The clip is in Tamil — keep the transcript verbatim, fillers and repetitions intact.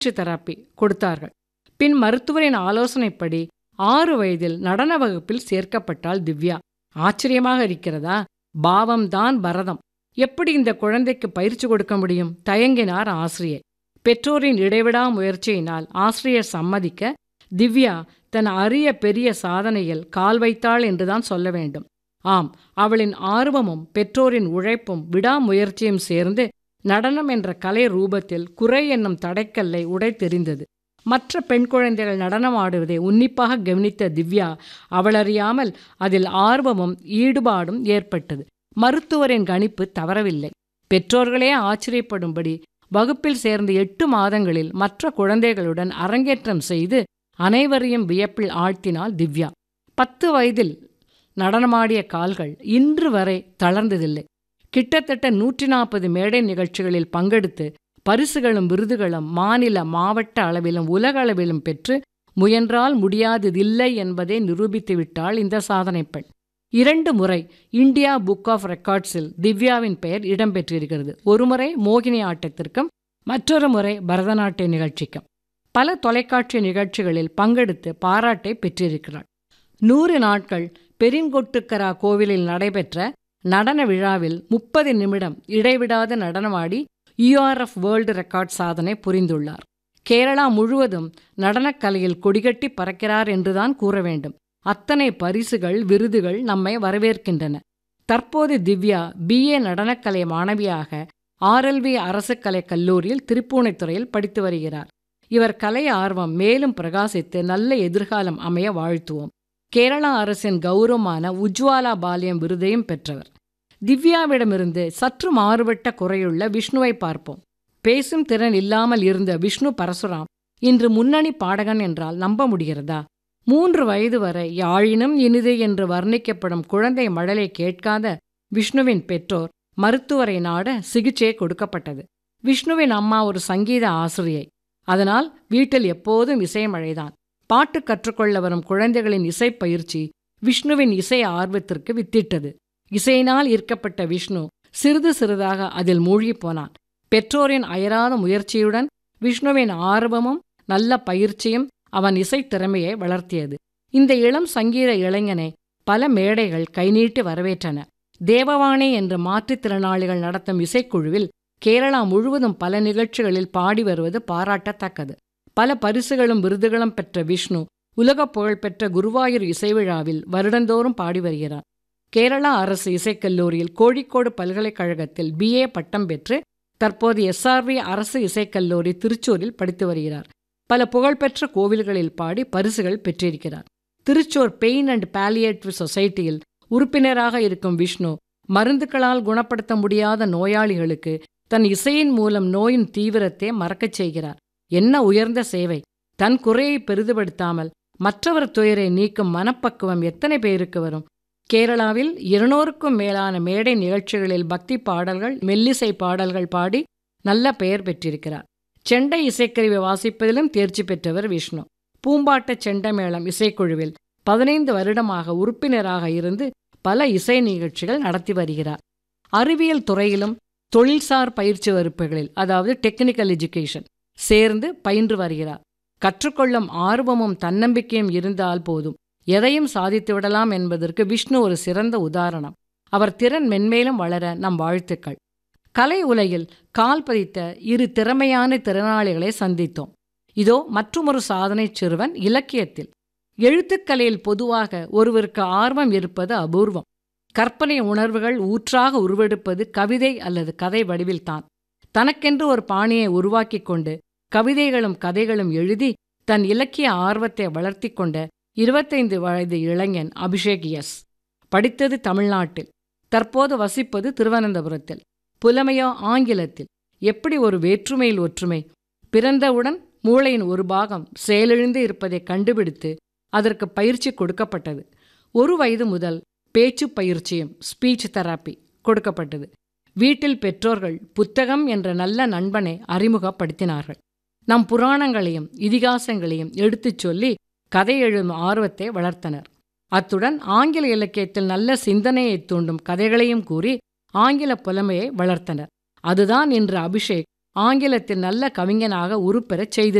தெரப்பி கொடுத்தார்கள். பின் மருத்துவரின் ஆலோசனைப்படி ஆறு வயதில் நடன வகுப்பில் சேர்க்கப்பட்டாள் திவ்யா. ஆச்சரியமாக இருக்கிறதா? பாவம்தான் பரதம். எப்படி இந்த குழந்தைக்கு பயிற்சி கொடுக்க முடியும்? தயங்கினார் ஆசிரியர். பெற்றோரின் இடைவிடா முயற்சியினால் ஆசிரியர் சம்மதிக்க திவ்யா தன் அரிய பெரிய சாதனையில் கால் வைத்தாள் என்றுதான் சொல்ல வேண்டும். ஆம், அவளின் ஆர்வமும் பெற்றோரின் உழைப்பும் விடாமுயற்சியும் சேர்ந்து நடனம் என்ற கலை ரூபத்தில் குறை என்னும் தடைக்கல்லை உடைத்தெறிந்தது. மற்ற பெண் குழந்தைகள் நடனம் ஆடுவதை உன்னிப்பாக கவனித்த திவ்யா அவளறியாமல் அதில் ஆர்வமும் ஈடுபாடும் ஏற்பட்டது. மருத்துவரின் கணிப்பு தவறவில்லை. பெற்றோர்களே ஆச்சரியப்படும்படி வகுப்பில் சேர்ந்த எட்டு மாதங்களில் மற்ற குழந்தைகளுடன் அரங்கேற்றம் செய்து அனைவரையும் வியப்பில் ஆழ்த்தினாள் திவ்யா. பத்து வயதில் நடனமாடிய கால்கள் இன்று வரை தளர்ந்ததில்லை. கிட்டத்தட்ட நூற்றி நாற்பது மேடை நிகழ்ச்சிகளில் பங்கெடுத்து பரிசுகளும் விருதுகளும் மாநில மாவட்ட அளவிலும் உலக அளவிலும் பெற்று முயன்றால் முடியாததில்லை என்பதை நிரூபித்து விட்டாள் இந்த சாதனை பெண். இரண்டு முறை இந்தியா புக் ஆஃப் ரெக்கார்ட்ஸில் திவ்யாவின் பெயர் இடம்பெற்றிருக்கிறது. ஒருமுறை மோகினி ஆட்டத்திற்கும் மற்றொரு முறை பரதநாட்டிய நிகழ்ச்சிக்கும். பல தொலைக்காட்சி நிகழ்ச்சிகளில் பங்கெடுத்து பாராட்டை பெற்றிருக்கிறாள். நூறு நாட்கள் பெரிங்கொட்டுக்கரா கோவிலில் நடைபெற்ற நடன விழாவில் முப்பது நிமிடம் இடைவிடாது நடனமாடி யூஆர்எஃப் வேர்ல்டு ரெக்கார்ட் சாதனை புரிந்துள்ளார். கேரளா முழுவதும் நடனக்கலையில் கொடிகட்டி பறக்கிறார் என்றுதான் கூற வேண்டும். அத்தனை பரிசுகள் விருதுகள் நம்மை வரவேற்கின்றன. தற்போது திவ்யா பிஏ நடனக்கலை மாணவியாக ஆர்எல்வி அரசு கலை கல்லூரியில் திருப்பூணித்துறையில் படித்து வருகிறார். இவர் கலை ஆர்வம் மேலும் பிரகாசித்து நல்ல எதிர்காலம் அமைய வாழ்த்துவோம். கேரளா அரசின் கௌரவமான உஜ்வாலா பாலியம் விருதையும் பெற்றவர். திவ்யாவிடமிருந்து சற்று மாறுபட்ட குறையுள்ள விஷ்ணுவை பார்ப்போம். பேசும் திறன் இல்லாமல் இருந்த விஷ்ணு பரசுராம் இன்று முன்னணி பாடகன் என்றால் நம்ப முடிகிறதா? மூன்று வயது வரை யாழினும் இனிது என்று வர்ணிக்கப்படும் குழந்தை மழலை கேட்காத விஷ்ணுவின் பெற்றோர் மருத்துவரை நாட சிகிச்சை கொடுக்கப்பட்டது. விஷ்ணுவின் அம்மா ஒரு சங்கீத ஆசிரியை. அதனால் வீட்டில் எப்போதும் இசை மழைதான். பாட்டு கற்றுக்கொள்ள வரும் குழந்தைகளின் இசை பயிற்சி விஷ்ணுவின் இசை ஆர்வத்திற்கு வித்திட்டது. இசையினால் ஈர்க்கப்பட்ட விஷ்ணு சிறிது சிறிதாக அதில் மூழ்கி போனான். பெற்றோரின் அயராத முயற்சியுடன் விஷ்ணுவின் ஆர்வமும் நல்ல பயிற்சியும் அவன் இசைத் திறமையை வளர்த்தியது. இந்த இளம் சங்கீத இளைஞனை பல மேடைகள் கைநீட்டி வரவேற்றன. தேவவாணி என்று மாற்றுத்திறனாளிகள் நடத்தும் இசைக்குழுவில் கேரளா முழுவதும் பல நிகழ்ச்சிகளில் பாடி வருவது பாராட்டத்தக்கது. பல பரிசுகளும் விருதுகளும் பெற்ற விஷ்ணு உலக புகழ்பெற்ற குருவாயூர் இசைவிழாவில் வருடந்தோறும் பாடி வருகிறார். கேரளா அரசு இசைக்கல்லூரியில் கோழிக்கோடு பல்கலைக்கழகத்தில் பிஏ பட்டம் பெற்று தற்போது எஸ்ஆர்வி அரசு இசைக்கல்லூரி திருச்சூரில் படித்து வருகிறார். பல புகழ்பெற்ற கோவில்களில் பாடி பரிசுகள் பெற்றிருக்கிறார். திருச்சூர் பெயின் அண்ட் பாலியேட்டிவ் சொசைட்டியில் உறுப்பினராக இருக்கும் விஷ்ணு மருந்துகளால் குணப்படுத்த முடியாத நோயாளிகளுக்கு தன் இசையின் மூலம் நோயின் தீவிரத்தை மறக்கச் செய்கிறார். என்ன உயர்ந்த சேவை! தன் குறையை பெரிதுபடுத்தாமல் மற்றவர் துயரை நீக்கும் மனப்பக்குவம் எத்தனை பேருக்கு வரும்? கேரளாவில் இருநூறுக்கும் மேலான மேடை நிகழ்ச்சிகளில் பக்தி பாடல்கள் மெல்லிசை பாடல்கள் பாடி நல்ல பெயர் பெற்றிருக்கிறார். செண்டை இசைக்கருவி வாசிப்பதிலும் தேர்ச்சி பெற்றவர் விஷ்ணு. பூம்பாட்ட செண்டமேளம் இசைக்குழுவில் பதினைந்து வருடமாக உறுப்பினராக இருந்து பல இசை நிகழ்ச்சிகள் நடத்தி வருகிறார். அறிவியல் துறையிலும் தொழில்சார் பயிற்சி வகுப்புகளில் அதாவது டெக்னிக்கல் எஜுகேஷன் சேர்ந்து பயின்று வருகிறார். கற்றுக்கொள்ளும் ஆர்வமும் தன்னம்பிக்கையும் இருந்தால் போதும், எதையும் சாதித்து விடலாம் என்பதற்கு விஷ்ணு ஒரு சிறந்த உதாரணம். அவர் திறன் மென்மேலும் வளர நம் வாழ்த்துக்கள். கலை உலகில் கால் பதித்த இரு திறமையான திறனாளிகளை சந்தித்தோம். இதோ மற்றுமொரு சாதனை சிறுவன் இலக்கியத்தில். எழுத்துக்கலையில் பொதுவாக ஒருவருக்கு ஆர்வம் இருப்பது அபூர்வம். கற்பனை உணர்வுகள் ஊற்றாக உருவெடுப்பது கவிதை அல்லது கதை வடிவில்தான். தனக்கென்று ஒரு பாணியை உருவாக்கி கொண்டு கவிதைகளும் கதைகளும் எழுதி தன் இலக்கிய ஆர்வத்தை வளர்த்தி கொண்ட இருபத்தைந்து வயது இளைஞன் அபிஷேக் எஸ். படித்தது தமிழ்நாட்டில், தற்போது வசிப்பது திருவனந்தபுரத்தில். புலமையோ ஆங்கிலத்தில். எப்படி ஒரு வேற்றுமையில் ஒற்றுமை! பிறந்தவுடன் மூளையின் ஒரு பாகம் செயலிழந்து இருப்பதை கண்டுபிடித்து அதற்கு பயிற்சி கொடுக்கப்பட்டது. ஒரு வயது முதல் பேச்சு பயிற்சியும் ஸ்பீச் தெரப்பி கொடுக்கப்பட்டது. வீட்டில் பெற்றோர்கள் புத்தகம் என்ற நல்ல நண்பனை அறிமுகப்படுத்தினார்கள். நம் புராணங்களையும் இதிகாசங்களையும் எடுத்துச் சொல்லி கதை எழுதும் ஆர்வத்தை வளர்த்தனர். அத்துடன் ஆங்கில இலக்கியத்தில் நல்ல சிந்தனையை தூண்டும் கதைகளையும் கூறி ஆங்கில புலமையை வளர்த்தனர். அதுதான் இன்று அபிஷேக் ஆங்கிலத்தில் நல்ல கவிஞனாக உருப்பெறச் செய்து